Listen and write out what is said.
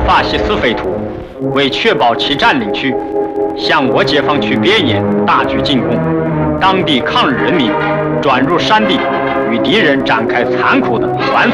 法西斯匪徒为确保其占领区，向我解放区边沿大举进攻，当地抗日人民转入山地，与敌人展开残酷的还